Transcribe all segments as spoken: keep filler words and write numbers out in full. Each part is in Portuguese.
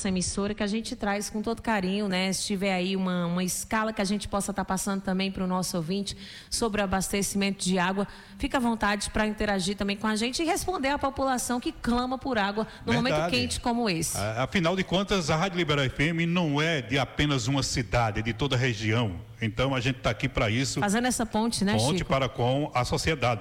nossa emissora, que a gente traz com todo carinho, né? Se tiver aí uma, uma escala que a gente possa estar passando também para o nosso ouvinte sobre o abastecimento de água, fica à vontade para interagir também com a gente e responder à população que clama por água no Verdade. momento quente como esse. Afinal de contas, a Rádio Liberal F M não é de apenas uma cidade, é de toda a região. Então a gente está aqui para isso. Fazendo essa ponte, né, Ponte Chico? para com a sociedade.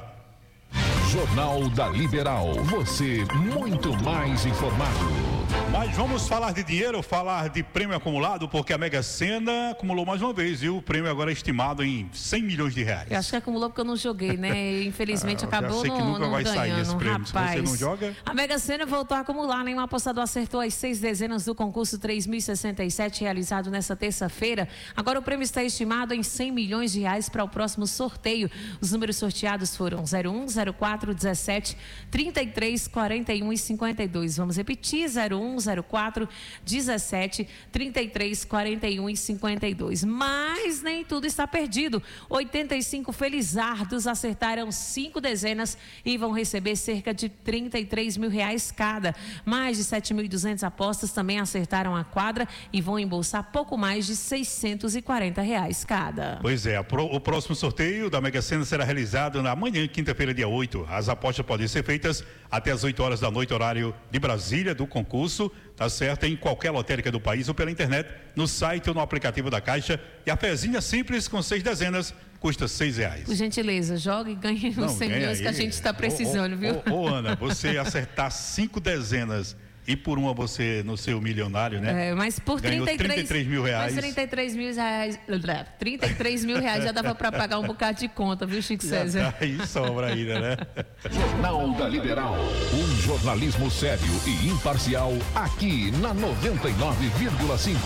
Jornal da Liberal, você muito mais informado. Mas vamos falar de dinheiro, falar de prêmio acumulado, porque a Mega Sena acumulou mais uma vez, e o prêmio agora é estimado em cem milhões de reais. Eu acho que acumulou porque eu não joguei, né? Infelizmente Ah, acabou sei que não, nunca não vai ganhando, sair esse prêmio. rapaz. Se você não joga... A Mega Sena voltou a acumular, nenhum apostador acertou as seis dezenas do concurso três mil e sessenta e sete, realizado nessa terça-feira. Agora o prêmio está estimado em cem milhões de reais para o próximo sorteio. Os números sorteados foram zero um, zero quatro, dezessete, trinta e três, quarenta e um e cinquenta e dois. Vamos repetir, zero um, zero quatro, dezessete, trinta e três, quarenta e um e cinquenta e dois. Mas nem tudo está perdido. oitenta e cinco felizardos acertaram cinco dezenas e vão receber cerca de trinta e três mil reais cada. Mais de sete mil e duzentas apostas também acertaram a quadra e vão embolsar pouco mais de seiscentos e quarenta reais cada. Pois é, o próximo sorteio da Mega Sena será realizado na manhã, quinta-feira, dia oito. As apostas podem ser feitas até as oito horas da noite, horário de Brasília, do concurso, tá certo? Em qualquer lotérica do país ou pela internet, no site ou no aplicativo da Caixa. E a fezinha simples com seis dezenas custa seis reais. Por gentileza, joga e ganhe os cem milhões que a gente está precisando, ô, ô, viu? Ô, ô, Ana, você acertar cinco dezenas e por uma você no seu milionário, né? É, mas por ganhou trinta e três, trinta e três mil reais. Mas trinta e três mil reais, trinta e três mil reais já dava para pagar um bocado de conta, viu, Chico César? Já tá aí sobra ainda, né? Jornal da Liberal, um jornalismo sério e imparcial aqui na noventa e nove vírgula cinco.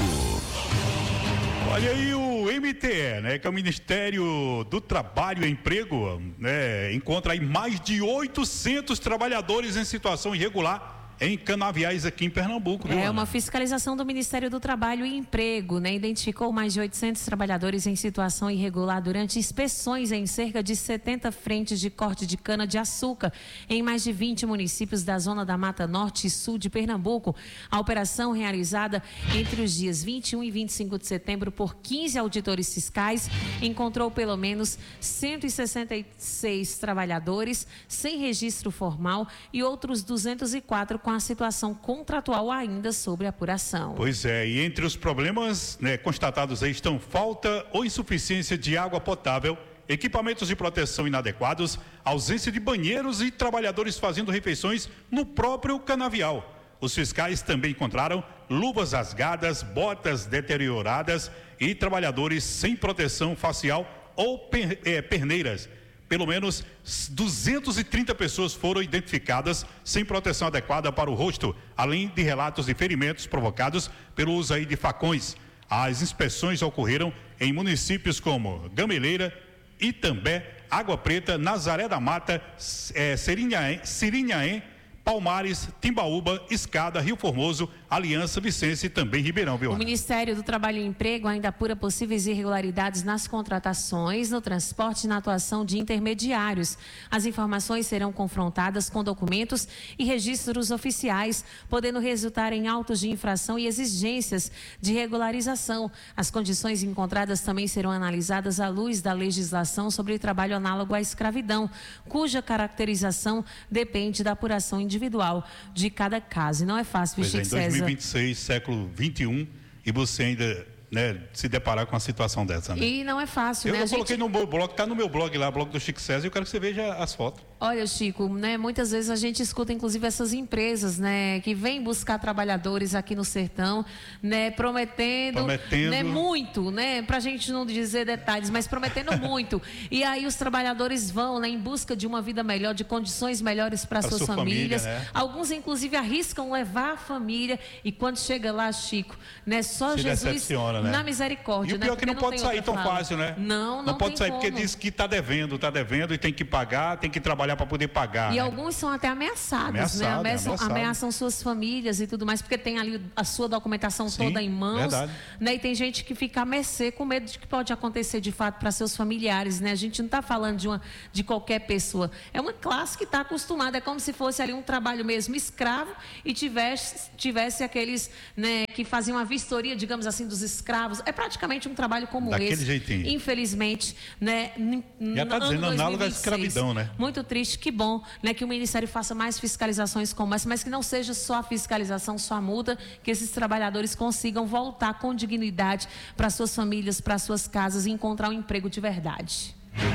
Olha aí o M T E, né, que é o Ministério do Trabalho e Emprego, né, encontra aí mais de oitocentos trabalhadores em situação irregular em canaviais aqui em Pernambuco, viu, É Ana? uma fiscalização do Ministério do Trabalho e Emprego, né? Identificou mais de oitocentos trabalhadores em situação irregular durante inspeções em cerca de setenta frentes de corte de cana-de-açúcar em mais de vinte municípios da zona da Mata Norte e Sul de Pernambuco. A operação, realizada entre os dias vinte e um e vinte e cinco de setembro por quinze auditores fiscais, encontrou pelo menos cento e sessenta e seis trabalhadores sem registro formal e outros duzentos e quatro com a situação contratual ainda sobre apuração. Pois é, e entre os problemas, né, constatados aí estão falta ou insuficiência de água potável, equipamentos de proteção inadequados, ausência de banheiros e trabalhadores fazendo refeições no próprio canavial. Os fiscais também encontraram luvas rasgadas, botas deterioradas e trabalhadores sem proteção facial ou per, é, perneiras. Pelo menos duzentas e trinta pessoas foram identificadas sem proteção adequada para o rosto, além de relatos de ferimentos provocados pelo uso aí de facões. As inspeções ocorreram em municípios como Gameleira, Itambé, Água Preta, Nazaré da Mata, é, Serinhaém, Sirinhaém, Palmares, Timbaúba, Escada, Rio Formoso, Aliança, Vicência e também Ribeirão, viu? O Ministério do Trabalho e Emprego ainda apura possíveis irregularidades nas contratações, no transporte e na atuação de intermediários. As informações serão confrontadas com documentos e registros oficiais, podendo resultar em autos de infração e exigências de regularização. As condições encontradas também serão analisadas à luz da legislação sobre trabalho análogo à escravidão, cuja caracterização depende da apuração individual. individual de cada caso. E não é fácil, pois Chico é, em César. dois mil e vinte e seis, século vinte e um, e você ainda, né, se deparar com uma situação dessa, né? E não é fácil, eu né? Eu a coloquei gente... no meu blog, tá no meu blog lá, blog do Chico César, e eu quero que você veja as fotos. Olha, Chico, né, muitas vezes a gente escuta, inclusive, essas empresas, né, que vêm buscar trabalhadores aqui no sertão, né, prometendo, prometendo... né, muito, né, pra gente não dizer detalhes, mas prometendo muito. E aí os trabalhadores vão, né, em busca de uma vida melhor, de condições melhores para suas sua famílias. família, né? Alguns, inclusive, arriscam levar a família e quando chega lá, Chico, né, só Se Jesus decepciona, né? na misericórdia. E o pior é né, que não, não pode tem sair outra tão fala. fácil, né? Não, não, não pode tem sair como. porque diz que está devendo, está devendo e tem que pagar, tem que trabalhar para poder pagar. E né? alguns são até ameaçados, Ameaçado, né? Ameaçam, ameaçado. ameaçam suas famílias e tudo mais, porque tem ali a sua documentação Sim, toda em mãos, verdade. né? E tem gente que fica a mercê com medo de que pode acontecer de fato para seus familiares, né? A gente não está falando de, uma, de qualquer pessoa. É uma classe que está acostumada, é como se fosse ali um trabalho mesmo escravo e tivesse, tivesse aqueles, né, que faziam a vistoria, digamos assim, dos escravos. É praticamente um trabalho como Daquele esse. jeitinho. Infelizmente, né? Já está dizendo análogo à escravidão, né? Muito triste, que bom, né, que o Ministério faça mais fiscalizações como essa, mas que não seja só a fiscalização, só a multa, que esses trabalhadores consigam voltar com dignidade para suas famílias, para suas casas e encontrar um emprego de verdade.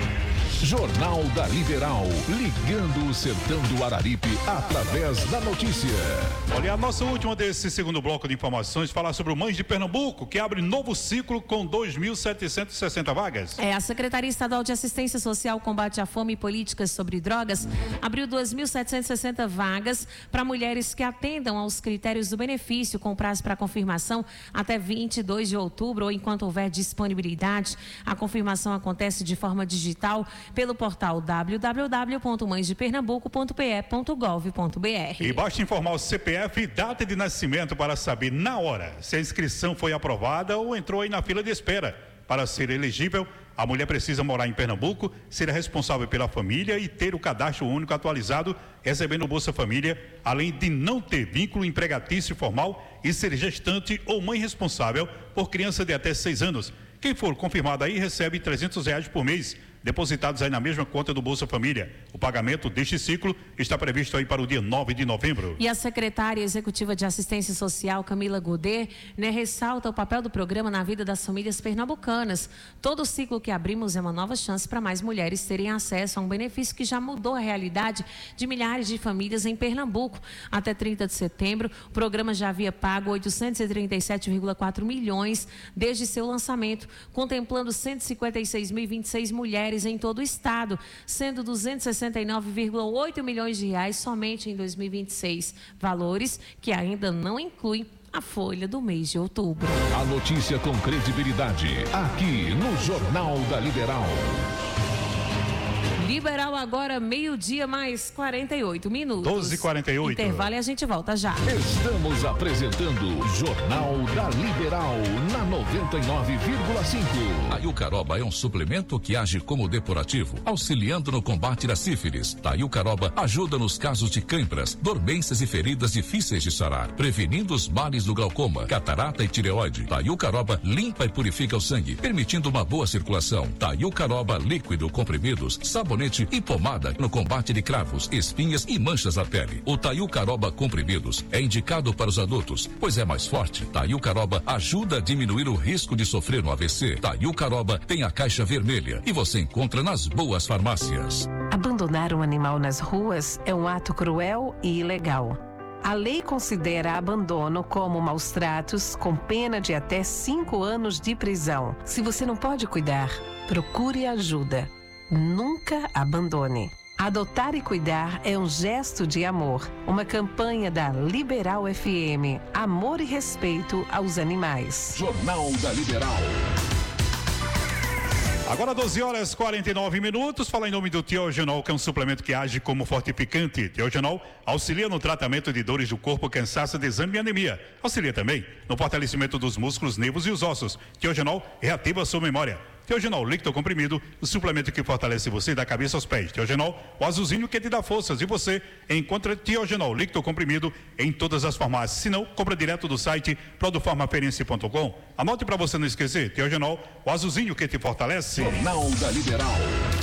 Jornal da Liberal, ligando o sertão do Araripe através da notícia. Olha, a nossa última desse segundo bloco de informações fala sobre o Mães de Pernambuco, que abre novo ciclo com dois mil setecentas e sessenta vagas. É, a Secretaria Estadual de Assistência Social, Combate à Fome e Políticas sobre Drogas abriu duas mil setecentas e sessenta vagas para mulheres que atendam aos critérios do benefício, com prazo para confirmação até vinte e dois de outubro, ou enquanto houver disponibilidade. A confirmação acontece de forma digital pelo portal w w w ponto mães de pernambuco ponto p e ponto gov ponto b r. E basta informar o C P F e data de nascimento para saber na hora se a inscrição foi aprovada ou entrou aí na fila de espera. Para ser elegível, a mulher precisa morar em Pernambuco, ser responsável pela família e ter o cadastro único atualizado, recebendo o Bolsa Família, além de não ter vínculo empregatício formal e ser gestante ou mãe responsável por criança de até seis anos. Quem for confirmado aí recebe trezentos reais por mês, depositados aí na mesma conta do Bolsa Família. O pagamento deste ciclo está previsto aí para o dia nove de novembro. E a secretária executiva de Assistência Social, Camila Godet, né, ressalta o papel do programa na vida das famílias pernambucanas. Todo ciclo que abrimos é uma nova chance para mais mulheres terem acesso a um benefício que já mudou a realidade de milhares de famílias em Pernambuco. Até trinta de setembro, o programa já havia pago oitocentos e trinta e sete vírgula quatro milhões desde seu lançamento, contemplando cento e cinquenta e seis mil e vinte e seis mulheres em todo o estado, sendo duzentos e sessenta e nove vírgula oito milhões de reais somente em dois mil e vinte e seis, valores que ainda não incluem a folha do mês de outubro. A notícia com credibilidade, aqui no Jornal da Liberal. Liberal agora, meio-dia mais quarenta e oito minutos. doze e quarenta e oito. Intervalo e a gente volta já. Estamos apresentando Jornal da Liberal na noventa e nove vírgula cinco. Taiucaroba é um suplemento que age como depurativo, auxiliando no combate da sífilis. Taiucaroba ajuda nos casos de câimbras, dormências e feridas difíceis de sarar, prevenindo os males do glaucoma, catarata e tireoide. Taiucaroba limpa e purifica o sangue, permitindo uma boa circulação. Taiucaroba líquido, comprimidos, sabonete e pomada no combate de cravos, espinhas e manchas na pele. O Taiucaroba comprimidos é indicado para os adultos, pois é mais forte. Taiucaroba ajuda a diminuir o risco de sofrer um A V C. Taiucaroba tem a caixa vermelha e você encontra nas boas farmácias. Abandonar um animal nas ruas é um ato cruel e ilegal. A lei considera abandono como maus tratos, com pena de até cinco anos de prisão. Se você não pode cuidar, procure ajuda. Nunca abandone. Adotar e cuidar é um gesto de amor. Uma campanha da Liberal F M. Amor e respeito aos animais. Jornal da Liberal. Agora doze horas e quarenta e nove minutos, fala em nome do Tiogenol, que é um suplemento que age como fortificante. Tiogenol auxilia no tratamento de dores do corpo, cansaço, desânimo e anemia. Auxilia também no fortalecimento dos músculos, nervos e os ossos. Tiogenol reativa a sua memória. Tiogenol líquido comprimido, o suplemento que fortalece você da cabeça aos pés. Tiogenol, o azulzinho que te dá forças. E você encontra Tiogenol líquido comprimido em todas as farmácias. Se não, compra direto do site produfarmaferiense ponto com. Anote para você não esquecer, Tiogenol, o azulzinho que te fortalece. Jornal da Liberal.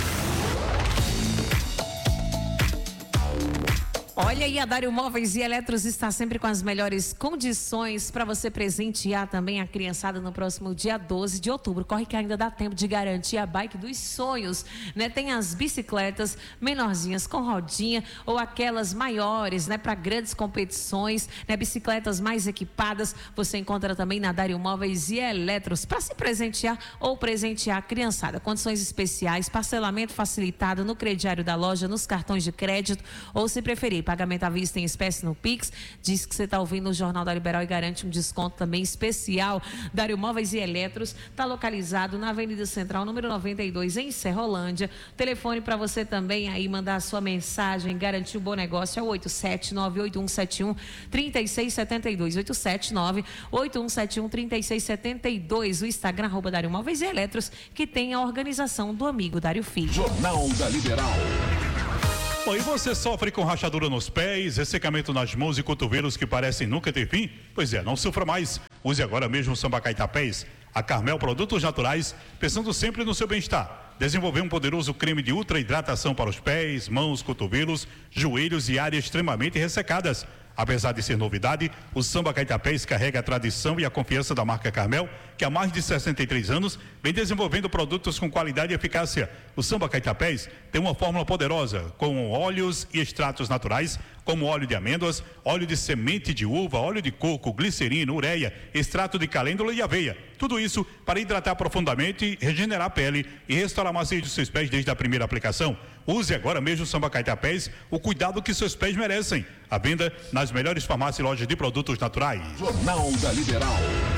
Olha, e a Dário Móveis e Eletros está sempre com as melhores condições para você presentear também a criançada no próximo dia doze de outubro. Corre que ainda dá tempo de garantir a bike dos sonhos, né? Tem as bicicletas menorzinhas com rodinha ou aquelas maiores, né? Para grandes competições, né? Bicicletas mais equipadas, você encontra também na Dário Móveis e Eletros para se presentear ou presentear a criançada. Condições especiais, parcelamento facilitado no crediário da loja, nos cartões de crédito ou, se preferir, pagamento à vista em espécie no Pix. Diz que você está ouvindo o Jornal da Liberal e garante um desconto também especial. Dário Móveis e Eletros está localizado na Avenida Central, número noventa e dois, em Serrolândia. Telefone para você também aí mandar a sua mensagem, garantir o bom negócio é o oito sete nove oito um sete um três seis sete dois, oito sete nove oito um sete um três seis sete dois. O Instagram, arroba Dário Móveis e Eletros, que tem a organização do amigo Dário Filho. Jornal da Liberal. Bom, e você sofre com rachadura nos pés, ressecamento nas mãos e cotovelos que parecem nunca ter fim? Pois é, não sofra mais. Use agora mesmo o Samba Caetapés. A Carmel Produtos Naturais, pensando sempre no seu bem-estar. Desenvolveu um poderoso creme de ultra hidratação para os pés, mãos, cotovelos, joelhos e áreas extremamente ressecadas. Apesar de ser novidade, o Samba Caetapés carrega a tradição e a confiança da marca Carmel, que há mais de sessenta e três anos vem desenvolvendo produtos com qualidade e eficácia. O Samba Caetapés tem uma fórmula poderosa, com óleos e extratos naturais, como óleo de amêndoas, óleo de semente de uva, óleo de coco, glicerina, ureia, extrato de calêndula e aveia. Tudo isso para hidratar profundamente, regenerar a pele e restaurar a macia de seus pés desde a primeira aplicação. Use agora mesmo o Samba Caetapés, o cuidado que seus pés merecem. À venda nas melhores farmácias e lojas de produtos naturais. Jornal da Liberal.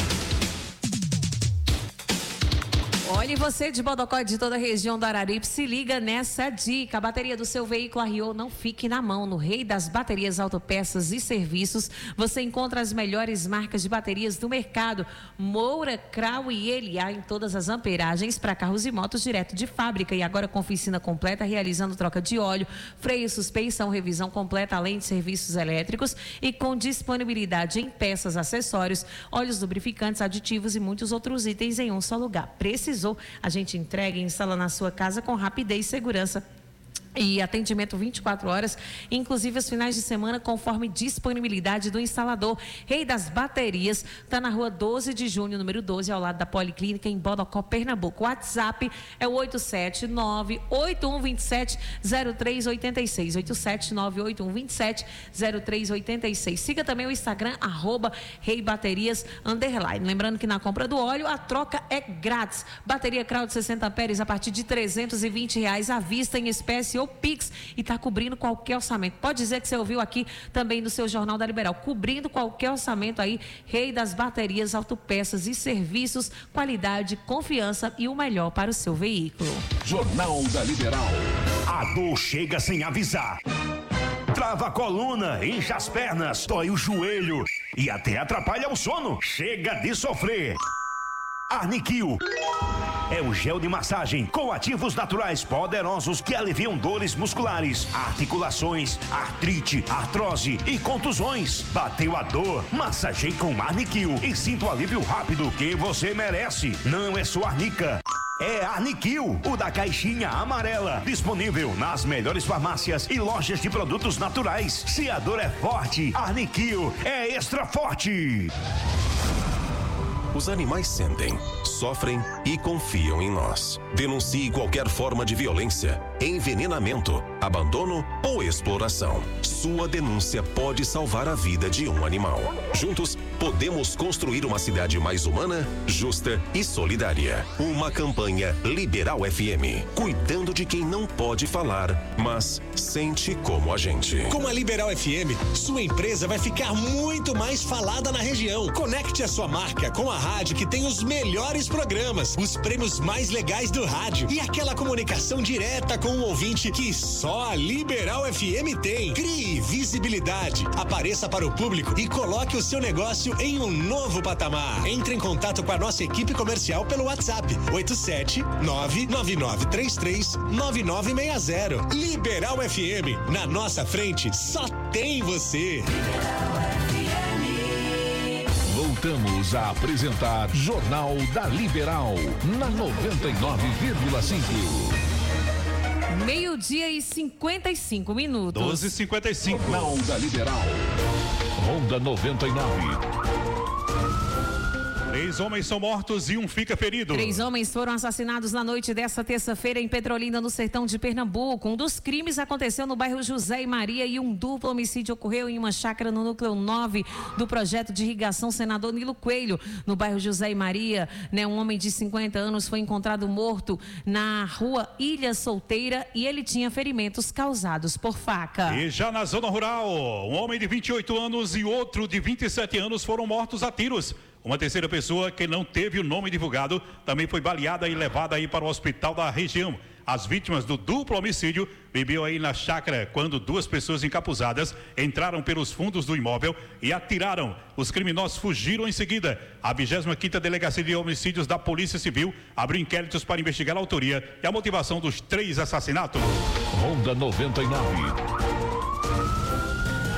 Olha, e você de Bodocó, de toda a região do Araripe, se liga nessa dica. A bateria do seu veículo arriou, não fique na mão. No Rei das Baterias Autopeças e Serviços, você encontra as melhores marcas de baterias do mercado. Moura, Krau e Eliá em todas as amperagens para carros e motos direto de fábrica. E agora com oficina completa, realizando troca de óleo, freio, suspensão, revisão completa, além de serviços elétricos e com disponibilidade em peças, acessórios, óleos lubrificantes, aditivos e muitos outros itens em um só lugar. Precisou? A gente entrega e instala na sua casa com rapidez e segurança. E atendimento vinte e quatro horas, inclusive os finais de semana, conforme disponibilidade do instalador. Rei das Baterias, está na rua doze de junho, número doze, ao lado da Policlínica, em Bodocó, Pernambuco. O WhatsApp é o oito sete nove, oito um dois sete, zero três oito seis, oito sete nove, oito um dois sete, zero três oito seis. Siga também o Instagram, arroba Rei Baterias, underline. Lembrando que na compra do óleo, a troca é grátis. Bateria Krau de sessenta amperes a partir de trezentos e vinte reais à vista, em espécie ou Pix, e está cobrindo qualquer orçamento. Pode dizer que você ouviu aqui também no seu Jornal da Liberal, cobrindo qualquer orçamento aí. Rei das Baterias, Autopeças e Serviços, qualidade, confiança e o melhor para o seu veículo. Jornal da Liberal. A dor chega sem avisar. Trava a coluna, incha as pernas, dói o joelho e até atrapalha o sono. Chega de sofrer. Arniquil é o gel de massagem com ativos naturais poderosos que aliviam dores musculares, articulações, artrite, artrose e contusões. Bateu a dor? Massageie com Arniquil e sinta o alívio rápido que você merece. Não é só Arnica. É Arniquil, o da caixinha amarela, disponível nas melhores farmácias e lojas de produtos naturais. Se a dor é forte, Arniquil é extra forte. Os animais sentem, sofrem e confiam em nós. Denuncie qualquer forma de violência, envenenamento, abandono ou exploração. Sua denúncia pode salvar a vida de um animal. Juntos, podemos construir uma cidade mais humana, justa e solidária. Uma campanha Liberal F M, cuidando de quem não pode falar, mas sente como a gente. Com a Liberal F M, sua empresa vai ficar muito mais falada na região. Conecte a sua marca com a rádio que tem os melhores programas, os prêmios mais legais do rádio e aquela comunicação direta com o ouvinte que só a Liberal F M tem. Crie visibilidade, apareça para o público e coloque o seu negócio em um novo patamar. Entre em contato com a nossa equipe comercial pelo WhatsApp oito sete nove nove nove três três nove nove seis zero. Liberal F M, na nossa frente só tem você. Voltamos a apresentar Jornal da Liberal na noventa e nove vírgula cinco. Meio-dia e cinquenta e cinco minutos. doze e cinquenta e cinco. Jornal da Liberal. Ronda noventa e nove. Três homens são mortos e um fica ferido. Três homens foram assassinados na noite desta terça-feira em Petrolina, no sertão de Pernambuco. Um dos crimes aconteceu no bairro José e Maria e um duplo homicídio ocorreu em uma chácara no núcleo nove do projeto de irrigação Senador Nilo Coelho, no bairro José e Maria. Né, um homem de cinquenta anos foi encontrado morto na rua Ilha Solteira e ele tinha ferimentos causados por faca. E já na zona rural, um homem de vinte e oito anos e outro de vinte e sete anos foram mortos a tiros. Uma terceira pessoa, que não teve o nome divulgado, também foi baleada e levada aí para o hospital da região. As vítimas do duplo homicídio viviam aí na chácara quando duas pessoas encapuzadas entraram pelos fundos do imóvel e atiraram. Os criminosos fugiram em seguida. A vigésima quinta Delegacia de Homicídios da Polícia Civil abriu inquéritos para investigar a autoria e a motivação dos três assassinatos. Ronda noventa e nove. Homem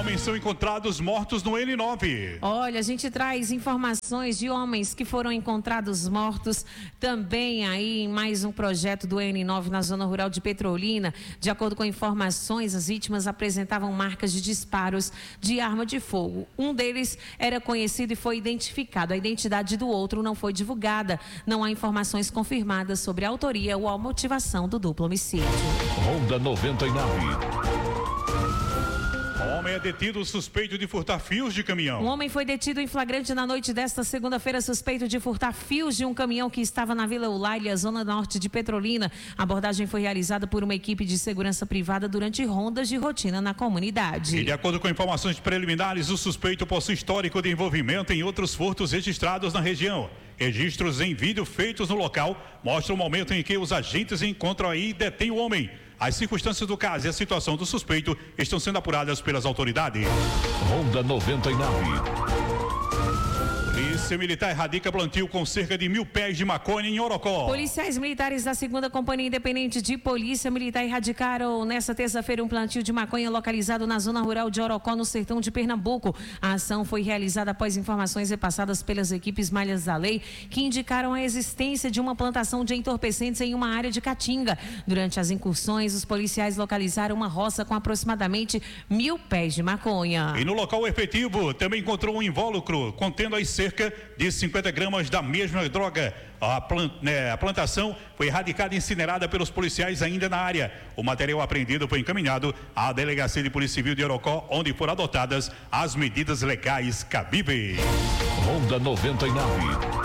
homens são encontrados mortos no N nove. Olha, a gente traz informações de homens que foram encontrados mortos também aí em mais um projeto do N nove na zona rural de Petrolina. De acordo com informações, as vítimas apresentavam marcas de disparos de arma de fogo. Um deles era conhecido e foi identificado. A identidade do outro não foi divulgada. Não há informações confirmadas sobre a autoria ou a motivação do duplo homicídio. Ronda noventa e nove. Homem é detido suspeito de furtar fios de caminhão. Um homem foi detido em flagrante na noite desta segunda-feira, suspeito de furtar fios de um caminhão que estava na Vila Eulália, zona norte de Petrolina. A abordagem foi realizada por uma equipe de segurança privada durante rondas de rotina na comunidade. E de acordo com informações preliminares, o suspeito possui histórico de envolvimento em outros furtos registrados na região. Registros em vídeo feitos no local mostram o momento em que os agentes encontram aí e detêm o homem. As circunstâncias do caso e a situação do suspeito estão sendo apuradas pelas autoridades. Ronda noventa e nove. Polícia Militar erradica plantio com cerca de mil pés de maconha em Orocó. Policiais militares da segunda Companhia Independente de Polícia Militar erradicaram nesta terça-feira um plantio de maconha localizado na zona rural de Orocó, no sertão de Pernambuco. A ação foi realizada após informações repassadas pelas equipes Malhas da Lei, que indicaram a existência de uma plantação de entorpecentes em uma área de Caatinga. Durante as incursões, os policiais localizaram uma roça com aproximadamente mil pés de maconha. E no local efetivo também encontrou um invólucro contendo as cerca de cinquenta gramas da mesma droga. A, plant, né, a plantação foi erradicada e incinerada pelos policiais ainda na área. O material apreendido foi encaminhado à Delegacia de Polícia Civil de Orocó, onde foram adotadas as medidas legais cabíveis. Ronda noventa e nove.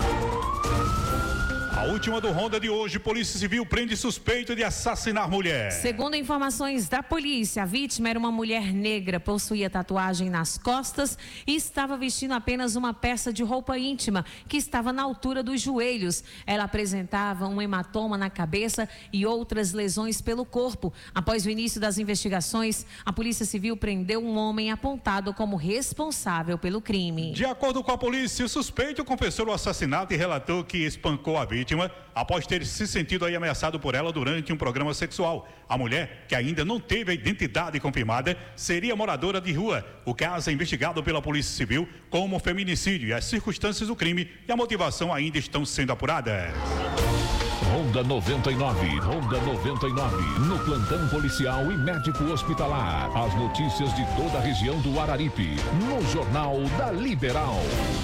A última do Ronda de hoje, Polícia Civil prende suspeito de assassinar mulher. Segundo informações da polícia, a vítima era uma mulher negra, possuía tatuagem nas costas e estava vestindo apenas uma peça de roupa íntima que estava na altura dos joelhos. Ela apresentava um hematoma na cabeça e outras lesões pelo corpo. Após o início das investigações, a Polícia Civil prendeu um homem apontado como responsável pelo crime. De acordo com a polícia, o suspeito confessou o assassinato e relatou que espancou a vítima após ter se sentido aí ameaçado por ela durante um programa sexual. A mulher, que ainda não teve a identidade confirmada, seria moradora de rua. O caso é investigado pela Polícia Civil como feminicídio e as circunstâncias do crime e a motivação ainda estão sendo apuradas. Ronda noventa e nove. Ronda noventa e nove. No plantão policial e médico hospitalar. As notícias de toda a região do Araripe. No Jornal da Liberal.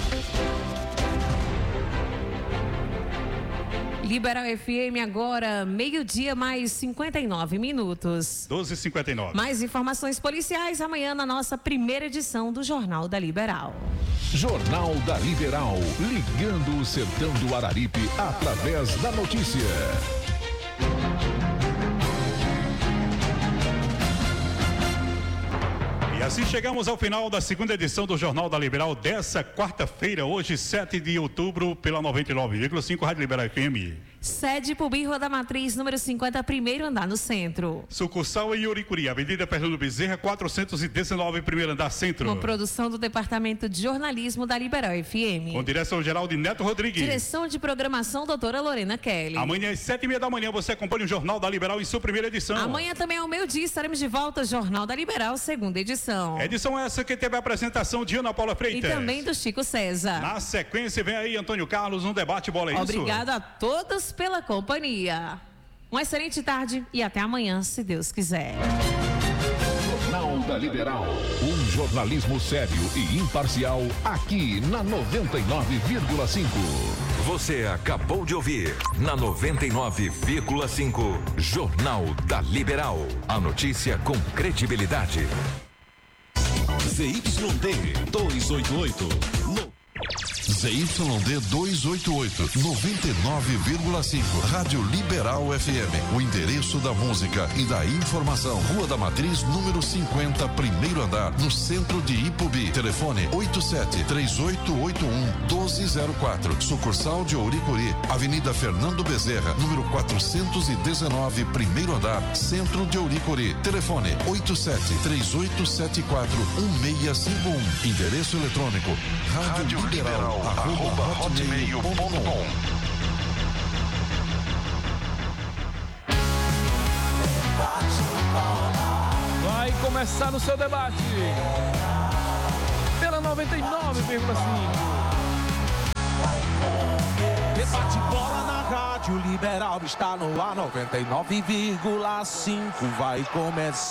Liberal F M agora, meio-dia mais cinquenta e nove minutos. doze e cinquenta e nove. Mais informações policiais amanhã na nossa primeira edição do Jornal da Liberal. Jornal da Liberal, ligando o sertão do Araripe através da notícia. E assim chegamos ao final da segunda edição do Jornal da Liberal dessa quarta-feira, hoje sete de outubro, pela noventa e nove vírgula cinco Rádio Liberal F M. Sede Pubi, Rua da Matriz, número cinquenta, primeiro andar no centro. Sucursal em Uricuri, Avenida Fernando Bezerra, quatrocentos e dezenove, primeiro andar centro. Com produção do Departamento de Jornalismo da Liberal F M. Com direção geral de Neto Rodrigues. Direção de programação, doutora Lorena Kelly. Amanhã às sete e meia da manhã você acompanha o Jornal da Liberal em sua primeira edição. Amanhã também ao meio-dia estaremos de volta, Jornal da Liberal, segunda edição. Edição essa que teve a apresentação de Ana Paula Freitas. E também do Chico César. Na sequência vem aí Antônio Carlos no debate bola, é isso? Obrigada a todos pela companhia. Uma excelente tarde e até amanhã, se Deus quiser. Jornal da Liberal. Um jornalismo sério e imparcial aqui na noventa e nove vírgula cinco. Você acabou de ouvir na noventa e nove vírgula cinco Jornal da Liberal. A notícia com credibilidade. Z Y D duzentos e oitenta e oito. No... Z Y D duzentos e oitenta e oito, noventa e nove vírgula cinco, Rádio Liberal F M. O endereço da música e da informação. Rua da Matriz, número cinquenta, primeiro andar, no centro de Ipubi. Telefone oito sete três oito oito um um dois zero quatro. Sucursal de Ouricuri, Avenida Fernando Bezerra, número quatrocentos e dezenove, primeiro andar, centro de Ouricuri. Telefone oito sete três oito sete quatro um seis cinco um. Endereço eletrônico Rádio Liberal, arroba hotmail ponto com. Vai começar o seu debate. noventa e nove vírgula cinco. Debate bola na Rádio Liberal, está no ar noventa e nove vírgula cinco, vai começar.